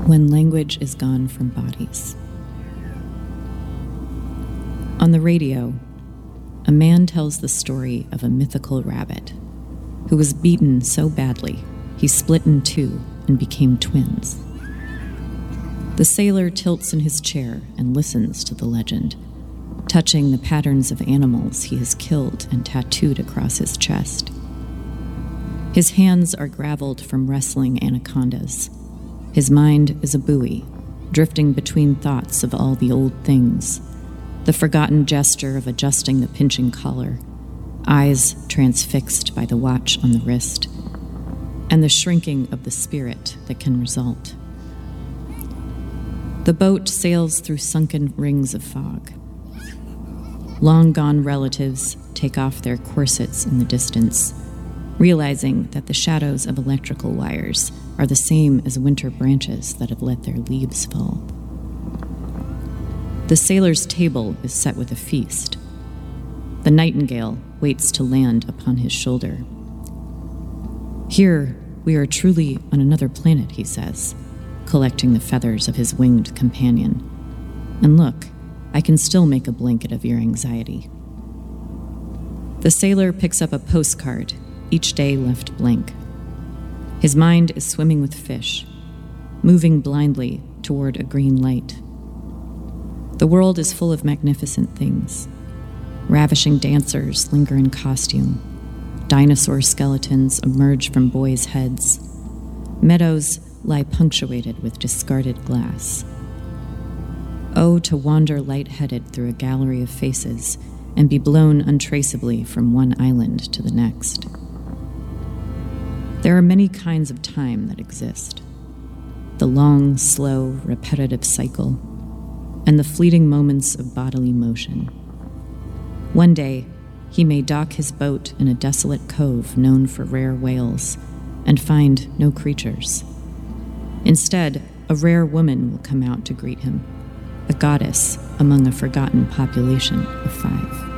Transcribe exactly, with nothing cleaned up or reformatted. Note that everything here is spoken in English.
When language is gone from bodies. On the radio, a man tells the story of a mythical rabbit who was beaten so badly he split in two and became twins. The sailor tilts in his chair and listens to the legend, touching the patterns of animals he has killed and tattooed across his chest. His hands are graveled from wrestling anacondas. His mind is a buoy, drifting between thoughts of all the old things, the forgotten gesture of adjusting the pinching collar, eyes transfixed by the watch on the wrist, and the shrinking of the spirit that can result. The boat sails through sunken rings of fog. Long-gone relatives take off their corsets in the distance, realizing that the shadows of electrical wires are the same as winter branches that have let their leaves fall. The sailor's table is set with a feast. The nightingale waits to land upon his shoulder. Here, we are truly on another planet, he says, collecting the feathers of his winged companion. And look, I can still make a blanket of your anxiety. The sailor picks up a postcard, each day left blank. His mind is swimming with fish, moving blindly toward a green light. The world is full of magnificent things. Ravishing dancers linger in costume. Dinosaur skeletons emerge from boys' heads. Meadows lie punctuated with discarded glass. Oh, to wander light-headed through a gallery of faces and be blown untraceably from one island to the next. There are many kinds of time that exist. The long, slow, repetitive cycle, and the fleeting moments of bodily motion. One day, he may dock his boat in a desolate cove known for rare whales and find no creatures. Instead, a rare woman will come out to greet him, a goddess among a forgotten population of five.